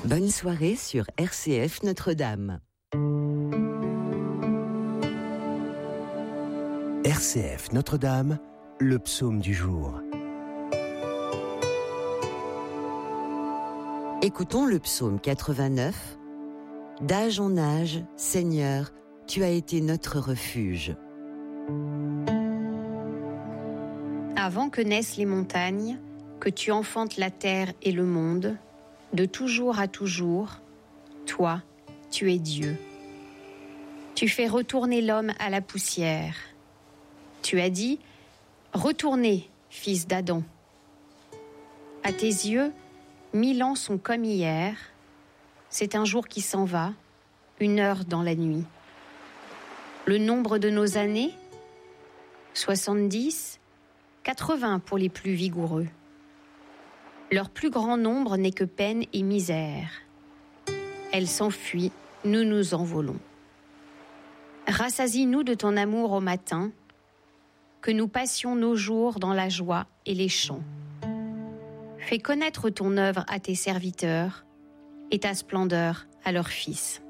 Bonne soirée sur RCF Notre-Dame. RCF Notre-Dame, le psaume du jour. Écoutons le psaume 89. D'âge en âge, Seigneur, tu as été notre refuge. Avant que naissent les montagnes, que tu enfantes la terre et le monde, de toujours à toujours, toi, tu es Dieu. Tu fais retourner l'homme à la poussière. Tu as dit, retournez, fils d'Adam. À tes yeux, 1000 ans sont comme hier. C'est un jour qui s'en va, une heure dans la nuit. Le nombre de nos années, 70, 80 pour les plus vigoureux. Leur plus grand nombre n'est que peine et misère. Elles s'enfuient, nous nous envolons. Rassasie-nous de ton amour au matin, que nous passions nos jours dans la joie et les chants. Fais connaître ton œuvre à tes serviteurs et ta splendeur à leurs fils.